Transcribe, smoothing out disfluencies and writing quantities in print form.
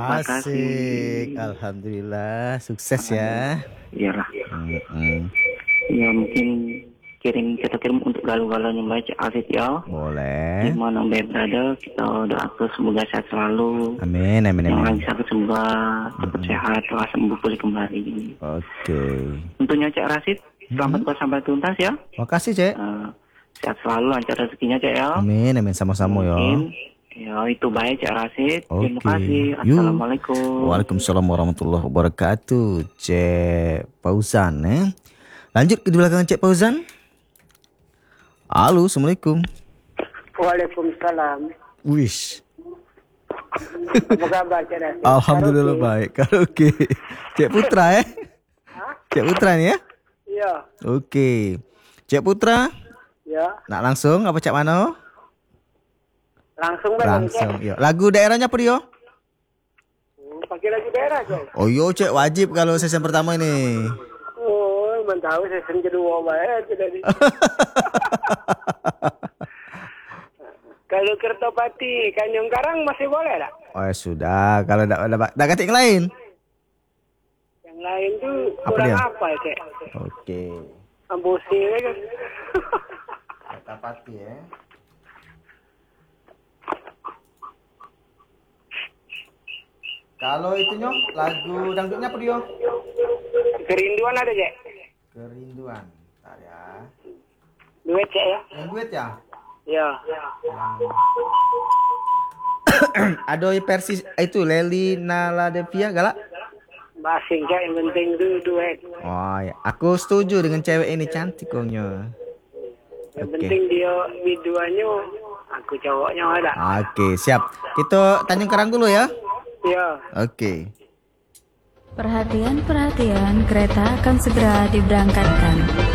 Terima kasih. Asik. Alhamdulillah. Sukses ya. Iyalah. Mm-mm. Ya mungkin kita kirim untuk galau-galaunya Mbak Cik Afid ya. Boleh. Gimana Mbak Brother, kita doakan semoga sehat selalu. Amin, amin, Yang amin. lagi sakit semoga cepat sehat, telah sembuh pulih kembali. Oke. Tentunya Cik Rasid, selamat sampai tuntas ya. Makasih, Cek. Sehat selalu, lancar rezekinya Cik ya. Amin, amin. Sama-sama ya. Mungkin ya itu baik Cik Rasid. Terima Oke. kasih. Yuk. Assalamualaikum. Waalaikumsalam warahmatullahi wabarakatuh. Cek Fauzan, Lanjut ke belakang Cek Fauzan. Halo, Assalamualaikum. Waalaikumsalam. Wish. Apa kabar Cik Rasid? Alhamdulillah Karaoke? baik. Karaoke. Cek Putra Cek Putra nih ya. Iya. Oke. Cek Putra, Ya. nak langsung apa Cek Mano? Langsung Bang. Langsung. Yo. Lagu daerahnya apa dia? Pakai lagu daerah Cik. Oh yo Cek, wajib kalau season pertama ini. Oh, tahu season kedua baik tadi. Kalau Kertopati, Kanyong Karang masih boleh tak? Oh ya sudah, kalau dah ganti yang lain. Yang lain tuh Apa kurang dia? apa ya Cik? Oke. Ambusi kan. Kata pati ya. Kalau itunya lagu dangdutnya apa dia? Kerinduan ada Cik? Kerinduan. Bentar ya. Duet Cik ya? Yang duet ya? Ya. Ada versi itu Leli Naladevia galak? Basing Cik, yang penting tuh duet. Oh ya, aku setuju dengan cewek ini cantik kongnya. Yang Oke. penting dia biduannya, aku cowoknya ada. Oke, siap. Kita Tanjung Karang dulu ya. Ya. Oke. Perhatian, perhatian, kereta akan segera diberangkatkan.